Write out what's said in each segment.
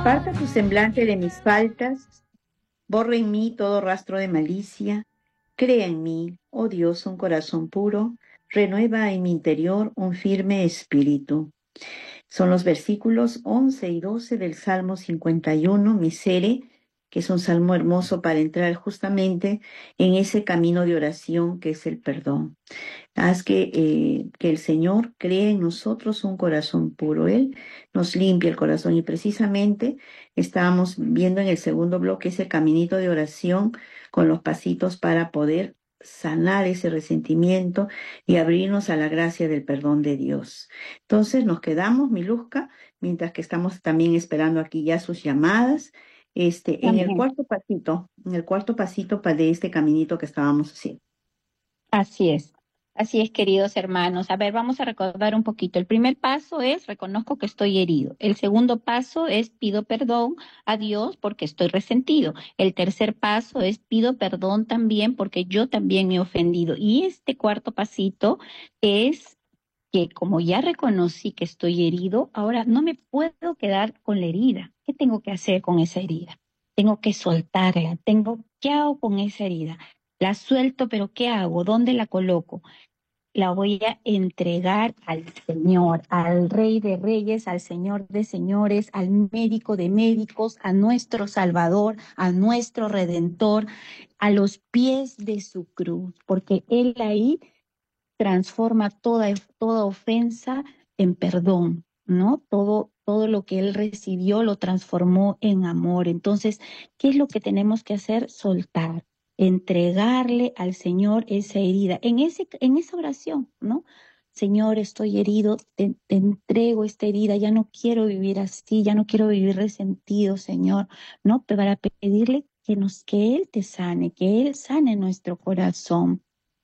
Aparta tu semblante de mis faltas, borra en mí todo rastro de malicia, crea en mí, oh Dios, un corazón puro, renueva en mi interior un firme espíritu. Son los versículos 11 y 12 del Salmo 51, Misere, que es un salmo hermoso para entrar justamente en ese camino de oración que es el perdón. Haz que el Señor cree en nosotros un corazón puro. Él nos limpia el corazón y precisamente estábamos viendo en el segundo bloque ese caminito de oración con los pasitos para poder sanar ese resentimiento y abrirnos a la gracia del perdón de Dios. Entonces nos quedamos, Miluska, mientras que estamos también esperando aquí ya sus llamadas, en el Amén. cuarto pasito de este caminito que estábamos haciendo. Así es. Así es, queridos hermanos. A ver, vamos a recordar un poquito. El primer paso es reconozco que estoy herido. El segundo paso es pido perdón a Dios porque estoy resentido. El tercer paso es pido perdón también porque yo también me he ofendido. Y este cuarto pasito es que como ya reconocí que estoy herido, ahora no me puedo quedar con la herida. ¿Qué tengo que hacer con esa herida? Tengo que soltarla. ¿Qué hago con esa herida? La suelto, pero ¿qué hago? ¿Dónde la coloco? La voy a entregar al Señor, al Rey de Reyes, al Señor de Señores, al médico de médicos, a nuestro Salvador, a nuestro Redentor, a los pies de su cruz, porque Él ahí transforma toda ofensa en perdón, ¿no? Todo lo que él recibió lo transformó en amor. Entonces, ¿qué es lo que tenemos que hacer? Soltar, entregarle al Señor esa herida. En esa oración, ¿no? Señor, estoy herido, te entrego esta herida, ya no quiero vivir así, ya no quiero vivir resentido, Señor, ¿no? Para pedirle que Él te sane, que Él sane nuestro corazón.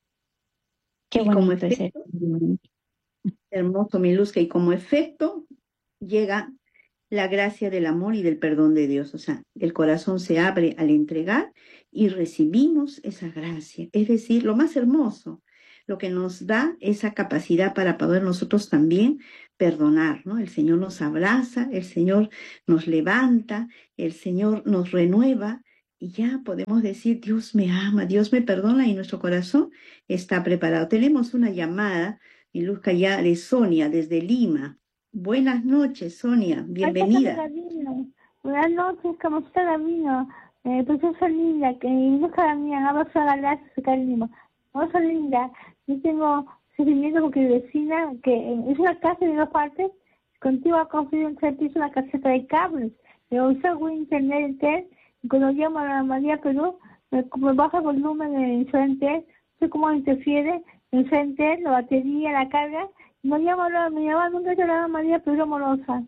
Qué Y como bonito es efecto, hermoso, Miluska, y como efecto llega la gracia del amor y del perdón de Dios. O sea, el corazón se abre al entregar y recibimos esa gracia. Es decir, lo más hermoso, lo que nos da esa capacidad para poder nosotros también perdonar, ¿no? El Señor nos abraza, el Señor nos levanta, el Señor nos renueva. Y ya podemos decir, Dios me ama, Dios me perdona y nuestro corazón está preparado. Tenemos una llamada, Miluska, ya de Sonia desde Lima. Buenas noches, Sonia. Hola, Bienvenida. Gabino. Buenas noches, ¿cómo está Gabino? Preciosa linda, que mi hija mía, abrazo a Galaxia, cariño. Vamos linda, yo tengo sentimiento porque mi vecina, que es una casa de dos partes, contigo ha construido un servicio, una caseta de cables. Pero uso algún internet, y cuando llamo a la María Perú, me baja el volumen de internet, no sé cómo interfiere, el internet, la batería, la carga, y me llama nunca yo la María Perú amorosa.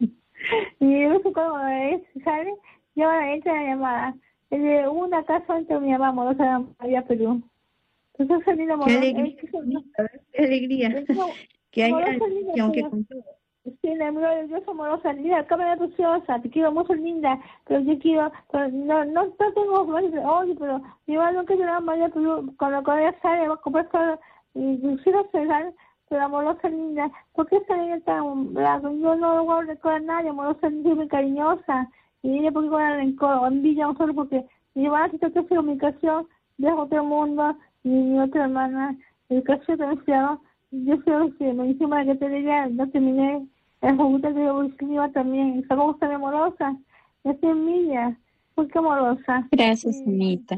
Y yo sé cómo es, ¿sabes? Yo ahora entra la llamada. Es de una casa antes mi mamá amorosa de María Perú. Entonces es lindo Qué amorosa. alegría, bonita, qué alegría Es una que haya amorosa alguien linda, que aunque pero con todo. sí, la amiga de Dios amorosa, linda, cámara preciosa, te quiero mucho linda, pero yo quiero, pero no tengo odio, pero mi mamá nunca lloraba María Perú, cuando ella sale va a comprar todo, y quiero cenar, pero amorosa linda, ¿por qué esta niña tan blanca? Yo no voy a recordar a nadie, amorosa linda y muy cariñosa, y ella porque con el rencor, envidia, solo porque mi mamá se toca su comunicación, deja otro mundo, y mi otra hermana, educación también, yo creo que me dice para que te diga, no terminé, la facultad de evolutiva también, esa cosa amorosa, es envidia, porque amorosa. gracias, Y Anita.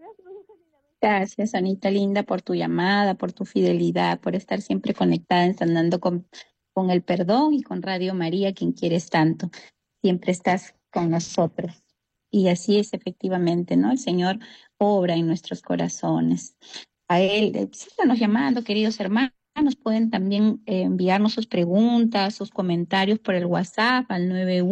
Gracias, Anita linda, por tu llamada, por tu fidelidad, por estar siempre conectada, andando con el perdón y con Radio María, quien quieres tanto. Siempre estás con nosotros. Y así es efectivamente, ¿no? El Señor obra en nuestros corazones. A Él, síganos llamando, queridos hermanos. Pueden también enviarnos sus preguntas, sus comentarios por el WhatsApp al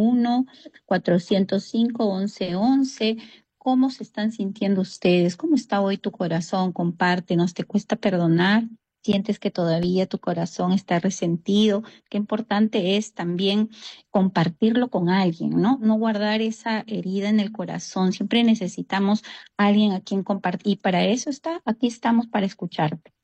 91-405-1111. ¿Cómo se están sintiendo ustedes? ¿Cómo está hoy tu corazón? Compártenos. ¿Te cuesta perdonar? ¿Sientes que todavía tu corazón está resentido? Qué importante es también compartirlo con alguien, ¿no? No guardar esa herida en el corazón. Siempre necesitamos a alguien a quien compartir. Y para eso aquí estamos para escucharte.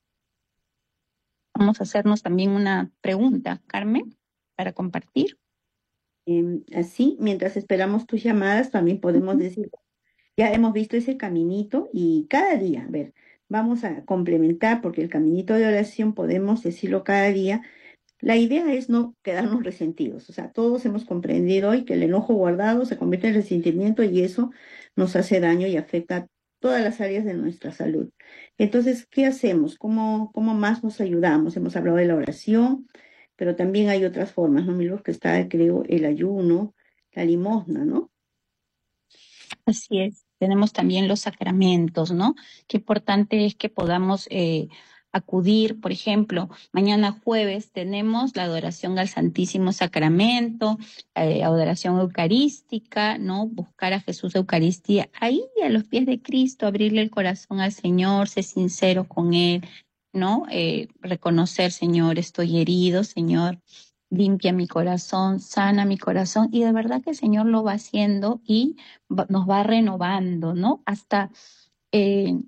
Vamos a hacernos también una pregunta, Carmen, para compartir. Así, mientras esperamos tus llamadas, también podemos decir, ya hemos visto ese caminito y cada día, a ver, vamos a complementar porque el caminito de oración podemos decirlo cada día. La idea es no quedarnos resentidos, o sea, todos hemos comprendido hoy que el enojo guardado se convierte en resentimiento y eso nos hace daño y afecta todas las áreas de nuestra salud. Entonces, ¿qué hacemos? ¿Cómo más nos ayudamos? Hemos hablado de la oración, pero también hay otras formas, ¿no? Milo, que está, creo, el ayuno, la limosna, ¿no? Así es. Tenemos también los sacramentos, ¿no? Qué importante es que podamos acudir, por ejemplo, mañana jueves tenemos la adoración al Santísimo Sacramento, adoración eucarística, ¿no? Buscar a Jesús Eucaristía, ahí a los pies de Cristo, abrirle el corazón al Señor, ser sincero con Él, ¿no? Reconocer, Señor, estoy herido, Señor, limpia mi corazón, sana mi corazón, y de verdad que el Señor lo va haciendo y nos va renovando, ¿no? Hasta eh,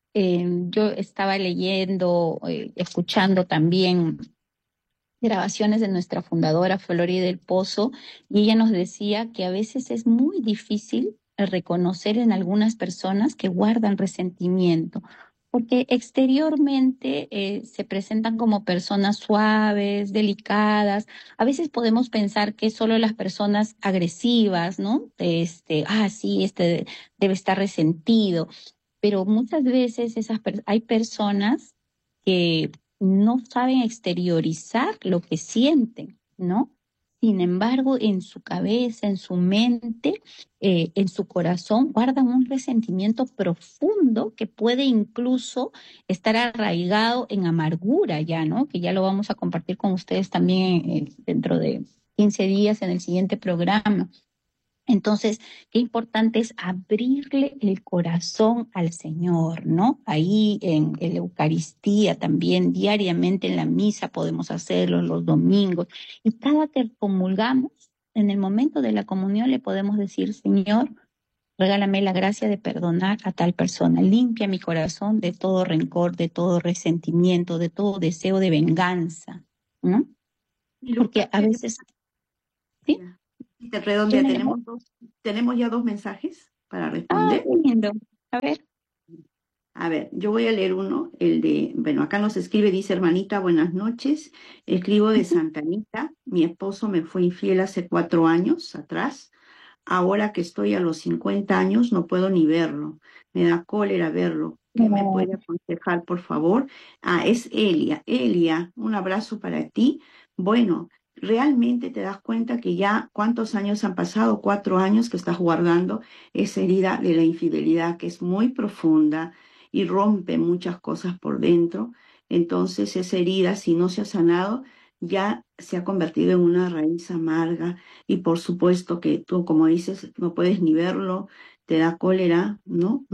yo estaba leyendo, escuchando también grabaciones de nuestra fundadora Flori del Pozo, y ella nos decía que a veces es muy difícil reconocer en algunas personas que guardan resentimiento, porque exteriormente se presentan como personas suaves, delicadas. A veces podemos pensar que solo las personas agresivas, ¿no? Sí, este debe estar resentido, pero muchas veces hay personas que no saben exteriorizar lo que sienten, ¿no? Sin embargo, en su cabeza, en su mente, en su corazón, guardan un resentimiento profundo que puede incluso estar arraigado en amargura ya, ¿no? Que ya lo vamos a compartir con ustedes también dentro de 15 días en el siguiente programa. Entonces, qué importante es abrirle el corazón al Señor, ¿no? Ahí en la Eucaristía también, diariamente en la misa podemos hacerlo, los domingos. Y cada que comulgamos, en el momento de la comunión le podemos decir, Señor, regálame la gracia de perdonar a tal persona. Limpia mi corazón de todo rencor, de todo resentimiento, de todo deseo de venganza, ¿no? Y Porque Luzca, a veces, ¿sí? ya, te redondea, ¿Tiene? tenemos ya dos mensajes para Ah, responder. qué lindo. A ver. A ver, yo voy a leer uno, el de, bueno, acá nos escribe, dice, hermanita, buenas noches, escribo de Santa Anita, mi esposo me fue infiel hace 4 años atrás, ahora que estoy a los 50 años no puedo ni verlo, me da cólera verlo, ¿qué me No. puede aconsejar, por favor? Ah, es Elia, Elia, un abrazo para ti. Bueno, realmente te das cuenta que ya cuántos años han pasado, 4 años que estás guardando esa herida de la infidelidad que es muy profunda y rompe muchas cosas por dentro. Entonces esa herida, si no se ha sanado, ya se ha convertido en una raíz amarga y por supuesto que tú, como dices, no puedes ni verlo, te da cólera, ¿no?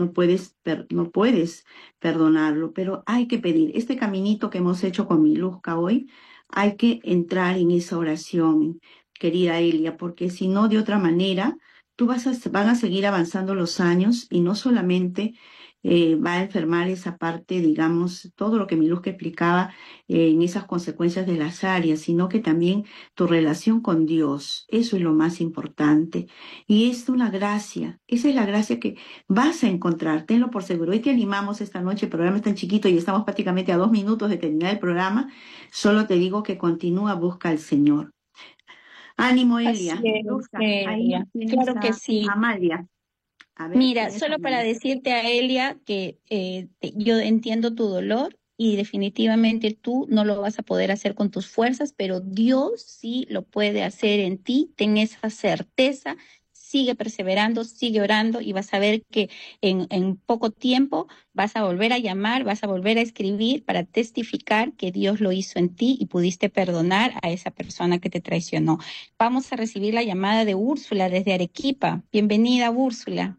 No puedes perdonarlo, pero hay que pedir. Este caminito que hemos hecho con Miluska hoy, hay que entrar en esa oración, querida Elia, porque si no, de otra manera, van a seguir avanzando los años y no solamente va a enfermar esa parte, digamos, todo lo que Miluska explicaba en esas consecuencias de las áreas, sino que también tu relación con Dios, eso es lo más importante. Y es una gracia, esa es la gracia que vas a encontrar, tenlo por seguro. Hoy te animamos esta noche, el programa es tan chiquito y estamos prácticamente a 2 minutos de terminar el programa, solo te digo que continúa, busca al Señor. Ánimo, Así Elia. es, Luzca, ahí Elia. tienes Claro que a sí. Amalia. A ver, Mira, tienes a solo para Amalia. decirte a Elia que yo entiendo tu dolor y definitivamente tú no lo vas a poder hacer con tus fuerzas, pero Dios sí lo puede hacer en ti. Ten esa certeza, sigue perseverando, sigue orando y vas a ver que en poco tiempo vas a volver a llamar, vas a volver a escribir para testificar que Dios lo hizo en ti y pudiste perdonar a esa persona que te traicionó. Vamos a recibir la llamada de Úrsula desde Arequipa. Bienvenida, Úrsula.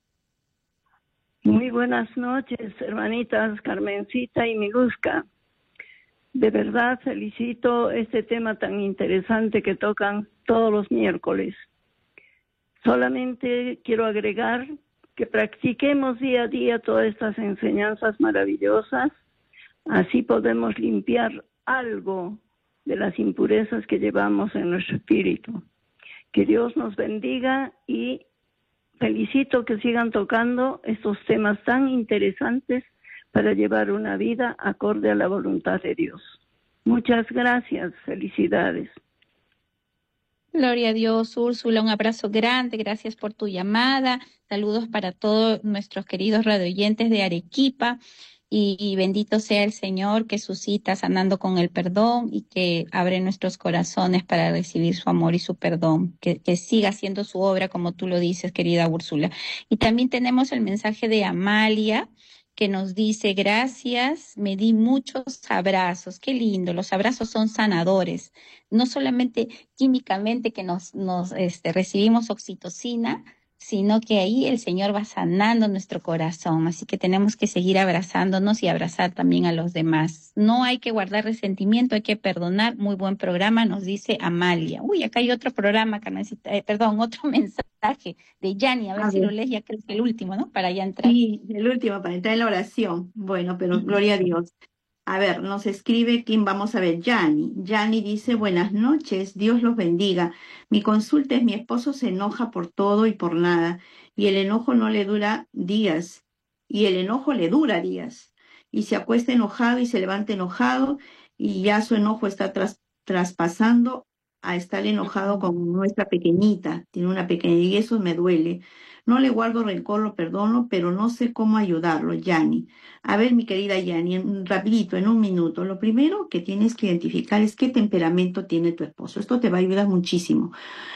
Muy buenas noches, hermanitas Carmencita y Miluska. De verdad felicito este tema tan interesante que tocan todos los miércoles. Solamente quiero agregar que practiquemos día a día todas estas enseñanzas maravillosas, así podemos limpiar algo de las impurezas que llevamos en nuestro espíritu. Que Dios nos bendiga y felicito que sigan tocando estos temas tan interesantes para llevar una vida acorde a la voluntad de Dios. Muchas gracias, felicidades. Gloria a Dios, Úrsula, un abrazo grande, gracias por tu llamada. Saludos para todos nuestros queridos radioyentes de Arequipa y bendito sea el Señor que suscita sanando con el perdón y que abre nuestros corazones para recibir su amor y su perdón, que siga haciendo su obra como tú lo dices, querida Úrsula. Y también tenemos el mensaje de Amalia, que nos dice: gracias, me di muchos abrazos. Qué lindo, los abrazos son sanadores, no solamente químicamente que nos recibimos oxitocina, sino que ahí el Señor va sanando nuestro corazón. Así que tenemos que seguir abrazándonos y abrazar también a los demás. No hay que guardar resentimiento, hay que perdonar. Muy buen programa, nos dice Amalia. Uy, acá hay otro programa, Carmencita, otro mensaje de Yanni, a ver si lo lees, ya que es el último, ¿no? Para ya entrar. Sí, el último, para entrar en la oración. Bueno, pero gloria a Dios. A ver, nos escribe quién vamos a ver, Yani. Yani dice: buenas noches, Dios los bendiga. Mi consulta es: mi esposo se enoja por todo y por nada, y el enojo no le dura días, y el enojo le dura días, y se acuesta enojado y se levanta enojado, y ya su enojo está traspasando a estar enojado con nuestra pequeñita, tiene una pequeña, y eso me duele. No le guardo rencor, lo perdono, pero no sé cómo ayudarlo, Yani. A ver, mi querida Yani, rapidito, en un minuto. Lo primero que tienes que identificar es qué temperamento tiene tu esposo. Esto te va a ayudar muchísimo.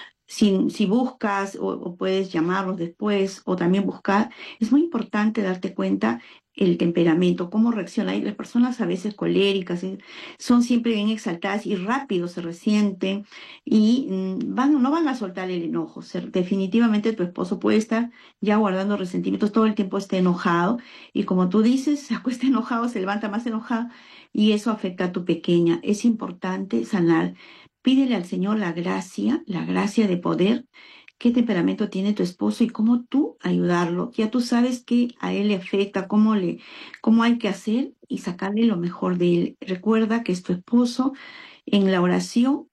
Si buscas o puedes llamarlos después o también buscar, es muy importante darte cuenta el temperamento, cómo reacciona. Y las personas a veces coléricas son siempre bien exaltadas y rápido se resienten y no van a soltar el enojo. Definitivamente tu esposo puede estar ya guardando resentimientos, todo el tiempo está enojado y como tú dices, se acuesta enojado, se levanta más enojado y eso afecta a tu pequeña. Es importante sanar. Pídele al Señor la gracia de poder, qué temperamento tiene tu esposo y cómo tú ayudarlo. Ya tú sabes que a él le afecta, cómo hay que hacer y sacarle lo mejor de él. Recuerda que es tu esposo. En la oración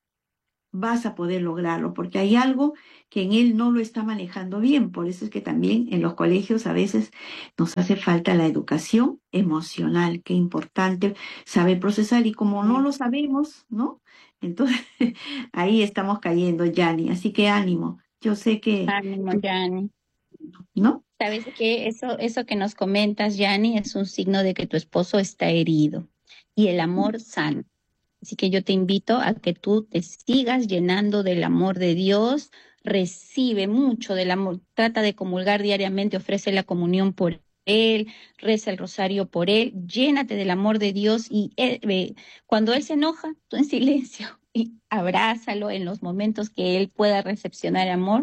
vas a poder lograrlo, porque hay algo que en él no lo está manejando bien. Por eso es que también en los colegios a veces nos hace falta la educación emocional, qué importante saber procesar, y como no lo sabemos, ¿no? Entonces ahí estamos cayendo, Yani. Así que ánimo. Yo sé que, Ánimo, Yanni. ¿no? Sabes que eso que nos comentas, Yanni, es un signo de que tu esposo está herido y el amor sana. Así que yo te invito a que tú te sigas llenando del amor de Dios, recibe mucho del amor, trata de comulgar diariamente, ofrece la comunión por Él, reza el rosario por Él, llénate del amor de Dios y cuando Él se enoja, tú en silencio y abrázalo en los momentos que Él pueda recepcionar amor.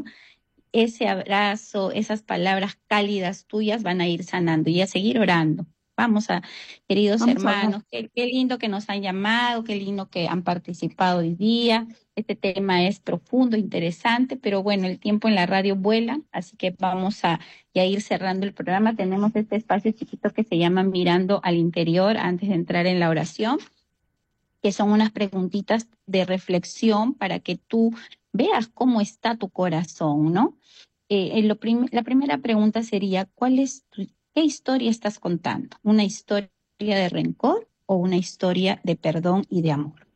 Ese abrazo, esas palabras cálidas tuyas van a ir sanando y a seguir orando. Queridos Vamos a orar. hermanos, qué lindo que nos han llamado, qué lindo que han participado hoy día. Este tema es profundo, interesante, pero bueno, el tiempo en la radio vuela, así que vamos a ya ir cerrando el programa. Tenemos este espacio chiquito que se llama Mirando al Interior antes de entrar en la oración, que son unas preguntitas de reflexión para que tú veas cómo está tu corazón, ¿no? La primera pregunta sería: ¿qué historia estás contando? ¿Una historia de rencor o una historia de perdón y de amor?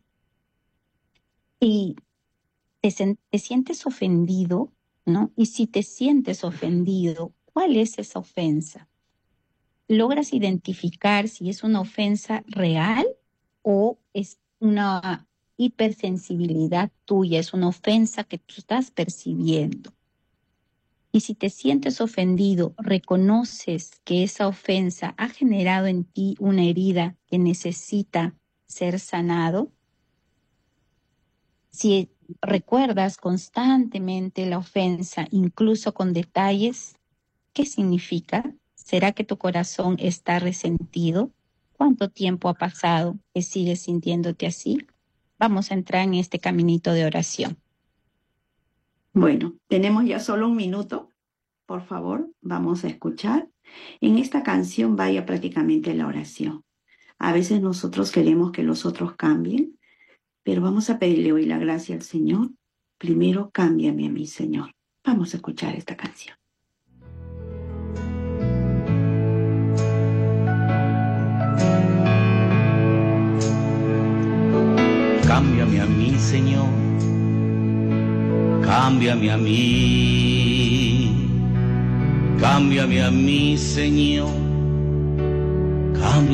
Y te sientes ofendido, ¿no? Y si te sientes ofendido, ¿cuál es esa ofensa? ¿Logras identificar si es una ofensa real o es una hipersensibilidad tuya, es una ofensa que tú estás percibiendo? Y si te sientes ofendido, reconoces que esa ofensa ha generado en ti una herida que necesita ser sanado. Si recuerdas constantemente la ofensa, incluso con detalles, ¿qué significa? ¿Será que tu corazón está resentido? ¿Cuánto tiempo ha pasado que sigues sintiéndote así? Vamos a entrar en este caminito de oración. Bueno, tenemos ya solo un minuto. Por favor, vamos a escuchar. En esta canción vaya prácticamente la oración. A veces nosotros queremos que los otros cambien, pero vamos a pedirle hoy la gracia al Señor primero cámbiame a mí, Señor. Vamos a escuchar esta canción. Cámbiame a mí, Señor, cámbiame a mí, cámbiame a mí, Señor, cámbiame.